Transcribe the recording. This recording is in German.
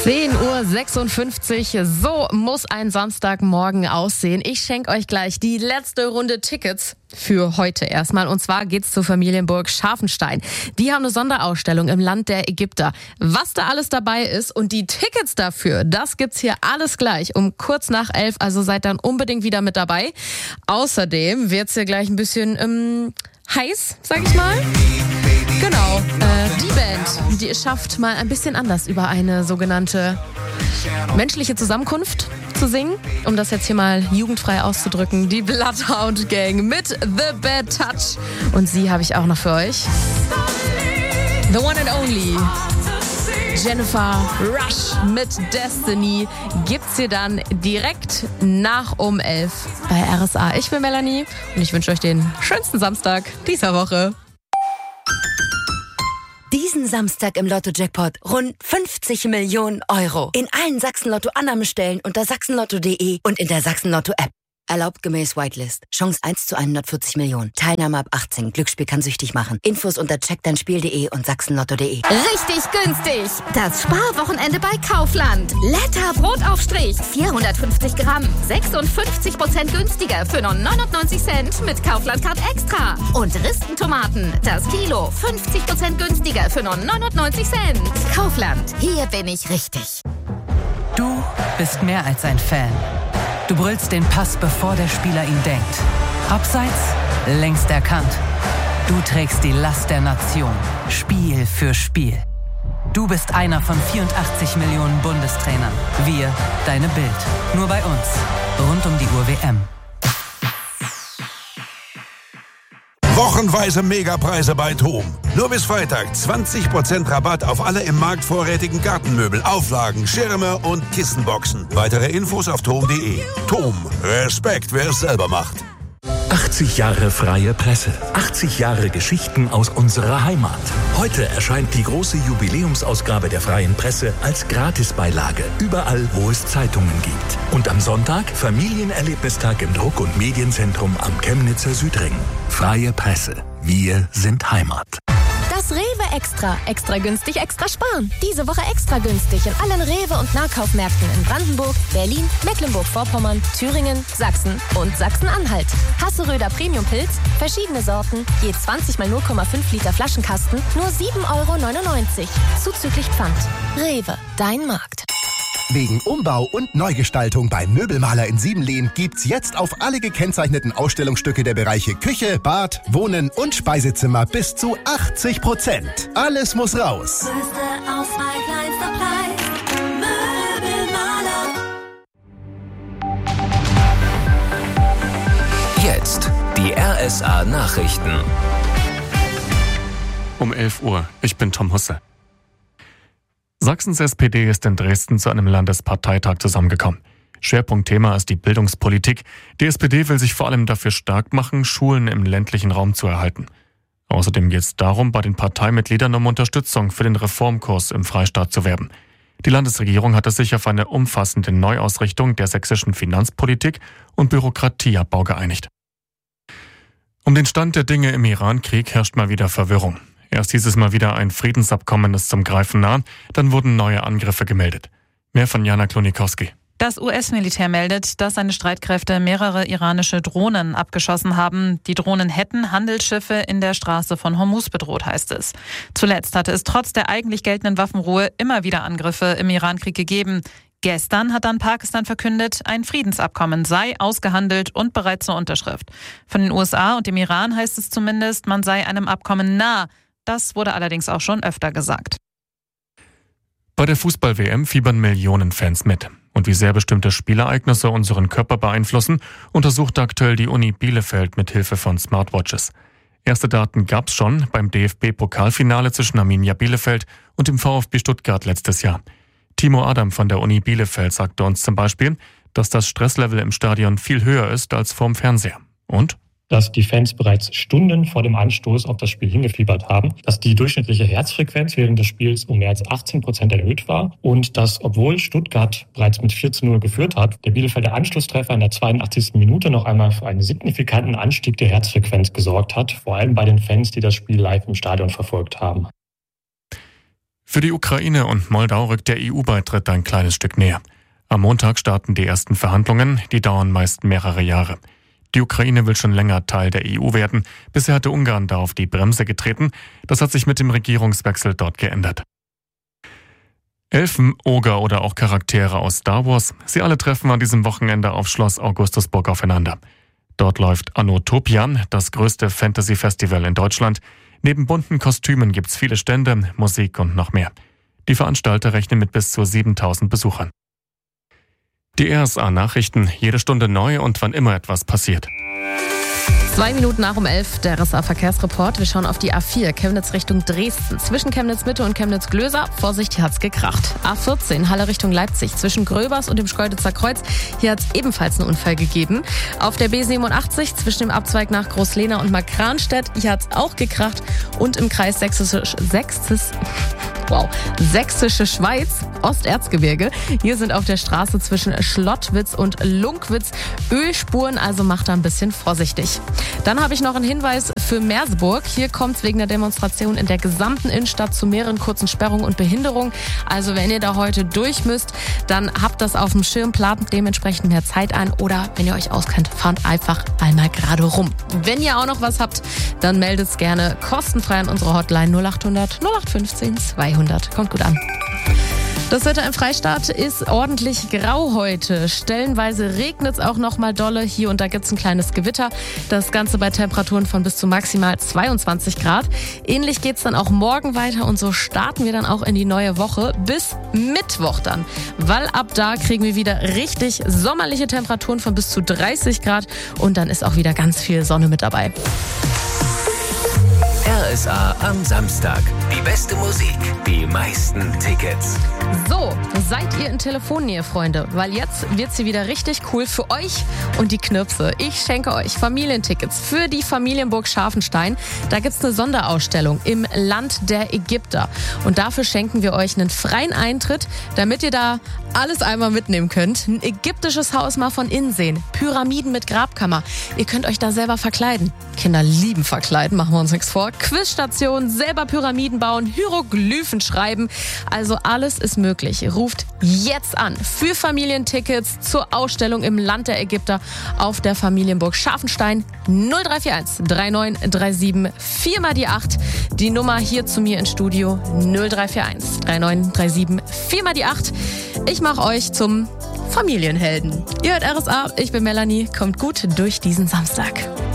10:56 Uhr, so muss ein Samstagmorgen aussehen. Ich schenke euch gleich die letzte Runde Tickets für heute erstmal. Und zwar geht's zur Familienburg Scharfenstein. Die haben eine Sonderausstellung im Land der Ägypter. Was da alles dabei ist und die Tickets dafür, das gibt's hier alles gleich um kurz nach 11. Also seid dann unbedingt wieder mit dabei. Außerdem wird's hier gleich ein bisschen heiß, sag ich mal. Genau, die Band, die es schafft, mal ein bisschen anders über eine sogenannte menschliche Zusammenkunft zu singen, um das jetzt hier mal jugendfrei auszudrücken. Die Bloodhound Gang mit The Bad Touch. Und sie habe ich auch noch für euch. The one and only Jennifer Rush mit Destiny gibt's hier dann direkt nach um 11 bei RSA. Ich bin Melanie und ich wünsche euch den schönsten Samstag dieser Woche. Diesen Samstag im Lotto-Jackpot rund 50 Millionen Euro. In allen Sachsen-Lotto-Annahmestellen unter sachsenlotto.de und in der Sachsen-Lotto-App. Erlaubt gemäß Whitelist. Chance 1:140 Millionen. Teilnahme ab 18. Glücksspiel kann süchtig machen. Infos unter checkdeinspiel.de und sachsenlotto.de. Richtig günstig. Das Sparwochenende bei Kaufland. Letter Brotaufstrich. 450 Gramm. 56% günstiger für nur 99 Cent mit Kaufland Card Extra. Und Ristentomaten. Das Kilo. 50% günstiger für nur 99 Cent. Kaufland. Hier bin ich richtig. Du bist mehr als ein Fan. Du brüllst den Pass, bevor der Spieler ihn denkt. Abseits, längst erkannt. Du trägst die Last der Nation, Spiel für Spiel. Du bist einer von 84 Millionen Bundestrainern. Wir, deine Bild. Nur bei uns. Rund um die Uhr WM. Wochenweise Megapreise bei TOM. Nur bis Freitag 20% Rabatt auf alle im Markt vorrätigen Gartenmöbel, Auflagen, Schirme und Kissenboxen. Weitere Infos auf tom.de. TOM. Respekt, wer es selber macht. 80 Jahre freie Presse. 80 Jahre Geschichten aus unserer Heimat. Heute erscheint die große Jubiläumsausgabe der Freien Presse als Gratisbeilage. Überall, wo es Zeitungen gibt. Und am Sonntag Familienerlebnistag im Druck- und Medienzentrum am Chemnitzer Südring. Freie Presse. Wir sind Heimat. Das Rewe Extra. Extra günstig, extra sparen. Diese Woche extra günstig in allen Rewe- und Nahkaufmärkten in Brandenburg, Berlin, Mecklenburg-Vorpommern, Thüringen, Sachsen und Sachsen-Anhalt. Hasseröder Premium-Pilz, verschiedene Sorten, je 20 mal 0,5 Liter Flaschenkasten, nur 7,99 €. Zuzüglich Pfand. Rewe, dein Markt. Wegen Umbau und Neugestaltung beim Möbelmaler in Siebenlehn gibt's jetzt auf alle gekennzeichneten Ausstellungsstücke der Bereiche Küche, Bad, Wohnen und Speisezimmer bis zu 80%. Alles muss raus. Größte Auswahl, kleinster Preis. Möbelmaler. Jetzt die RSA Nachrichten. Um 11 Uhr. Ich bin Tom Husse. Sachsens SPD ist in Dresden zu einem Landesparteitag zusammengekommen. Schwerpunktthema ist die Bildungspolitik. Die SPD will sich vor allem dafür stark machen, Schulen im ländlichen Raum zu erhalten. Außerdem geht es darum, bei den Parteimitgliedern um Unterstützung für den Reformkurs im Freistaat zu werben. Die Landesregierung hatte sich auf eine umfassende Neuausrichtung der sächsischen Finanzpolitik und Bürokratieabbau geeinigt. Um den Stand der Dinge im Iran-Krieg herrscht mal wieder Verwirrung. Erst hieß es mal wieder, ein Friedensabkommen ist zum Greifen nah, dann wurden neue Angriffe gemeldet. Mehr von Jana Klonikowski. Das US-Militär meldet, dass seine Streitkräfte mehrere iranische Drohnen abgeschossen haben. Die Drohnen hätten Handelsschiffe in der Straße von Hormuz bedroht, heißt es. Zuletzt hatte es trotz der eigentlich geltenden Waffenruhe immer wieder Angriffe im Irankrieg gegeben. Gestern hat dann Pakistan verkündet, ein Friedensabkommen sei ausgehandelt und bereit zur Unterschrift. Von den USA und dem Iran heißt es zumindest, man sei einem Abkommen nah. Das wurde allerdings auch schon öfter gesagt. Bei der Fußball-WM fiebern Millionen Fans mit. Und wie sehr bestimmte Spielereignisse unseren Körper beeinflussen, untersucht aktuell die Uni Bielefeld mit Hilfe von Smartwatches. Erste Daten gab's schon beim DFB-Pokalfinale zwischen Arminia Bielefeld und dem VfB Stuttgart letztes Jahr. Timo Adam von der Uni Bielefeld sagte uns zum Beispiel, dass das Stresslevel im Stadion viel höher ist als vorm Fernseher. Und? Dass die Fans bereits Stunden vor dem Anstoß auf das Spiel hingefiebert haben, dass die durchschnittliche Herzfrequenz während des Spiels um mehr als 18% erhöht war und dass, obwohl Stuttgart bereits mit 4:0 geführt hat, der Bielefelder Anschlusstreffer in der 82. Minute noch einmal für einen signifikanten Anstieg der Herzfrequenz gesorgt hat, vor allem bei den Fans, die das Spiel live im Stadion verfolgt haben. Für die Ukraine und Moldau rückt der EU-Beitritt ein kleines Stück näher. Am Montag starten die ersten Verhandlungen, die dauern meist mehrere Jahre. Die Ukraine will schon länger Teil der EU werden. Bisher hatte Ungarn da auf die Bremse getreten. Das hat sich mit dem Regierungswechsel dort geändert. Elfen, Oger oder auch Charaktere aus Star Wars, sie alle treffen an diesem Wochenende auf Schloss Augustusburg aufeinander. Dort läuft Annotopian, das größte Fantasy-Festival in Deutschland. Neben bunten Kostümen gibt's viele Stände, Musik und noch mehr. Die Veranstalter rechnen mit bis zu 7.000 Besuchern. Die RSA-Nachrichten, jede Stunde neu und wann immer etwas passiert. 2 Minuten nach um 11, der RSA-Verkehrsreport. Wir schauen auf die A4, Chemnitz Richtung Dresden. Zwischen Chemnitz-Mitte und Chemnitz-Glöser, Vorsicht, hier hat's gekracht. A14, Halle Richtung Leipzig, zwischen Gröbers und dem Schkeuditzer Kreuz. Hier hat's ebenfalls einen Unfall gegeben. Auf der B87, zwischen dem Abzweig nach Großlehna und Markranstädt, hier hat's auch gekracht. Und im Kreis Sächsische Schweiz, Osterzgebirge. Hier sind auf der Straße zwischen Schlottwitz und Lunkwitz Ölspuren, also macht da ein bisschen vorsichtig. Dann habe ich noch einen Hinweis für Merseburg. Hier kommt es wegen der Demonstration in der gesamten Innenstadt zu mehreren kurzen Sperrungen und Behinderungen. Also wenn ihr da heute durch müsst, dann habt das auf dem Schirm, plant dementsprechend mehr Zeit ein oder wenn ihr euch auskennt, fahrt einfach einmal gerade rum. Wenn ihr auch noch was habt, dann meldet es gerne kostenfrei an unsere Hotline 0800 0815 200. Kommt gut an. Das Wetter im Freistaat ist ordentlich grau heute. Stellenweise regnet es auch noch mal dolle. Hier und da gibt es ein kleines Gewitter. Das Ganze bei Temperaturen von bis zu maximal 22 Grad. Ähnlich geht es dann auch morgen weiter und so starten wir dann auch in die neue Woche bis Mittwoch dann. Weil ab da kriegen wir wieder richtig sommerliche Temperaturen von bis zu 30 Grad und dann ist auch wieder ganz viel Sonne mit dabei. RSA am Samstag. Die beste Musik, die meisten Tickets. So, seid ihr in Telefonnähe, Freunde? Weil jetzt wird's hier wieder richtig cool für euch und die Knirpse. Ich schenke euch Familientickets für die Familienburg Scharfenstein. Da gibt's eine Sonderausstellung im Land der Ägypter. Und dafür schenken wir euch einen freien Eintritt, damit ihr da alles einmal mitnehmen könnt. Ein ägyptisches Haus mal von innen sehen. Pyramiden mit Grabkammer. Ihr könnt euch da selber verkleiden. Kinder lieben verkleiden, machen wir uns nichts vor. Quizstation, selber Pyramiden bauen, Hieroglyphen schreiben. Also alles ist möglich. Ruft jetzt an für Familientickets zur Ausstellung im Land der Ägypter auf der Familienburg Scharfenstein 0341 3937 4 mal die 8. Die Nummer hier zu mir ins Studio 0341 3937 4 mal die 8. Ich mache euch zum Familienhelden. Ihr hört RSA, ich bin Melanie. Kommt gut durch diesen Samstag.